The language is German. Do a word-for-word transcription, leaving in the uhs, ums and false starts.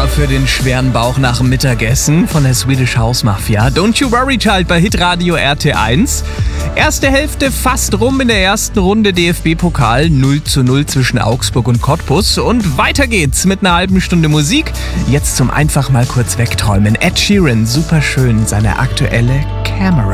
für den schweren Bauch nach dem Mittagessen von der Swedish House Mafia. Don't You Worry Child bei Hitradio R T eins. Erste Hälfte fast rum in der ersten Runde D F B-Pokal. null zu null zwischen Augsburg und Cottbus. Und weiter geht's mit einer halben Stunde Musik. Jetzt zum einfach mal kurz wegträumen. Ed Sheeran, super schön, seine aktuelle Camera.